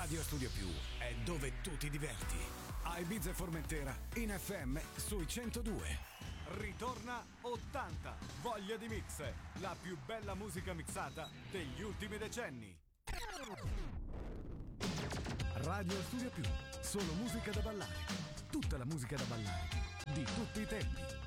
Radio Studio Più è dove tu ti diverti. A Ibiza e Formentera, in FM sui 102. Ritorna 80, voglia di mix, la più bella musica mixata degli ultimi decenni. Radio Studio Più, solo musica da ballare. Tutta la musica da ballare, di tutti i tempi.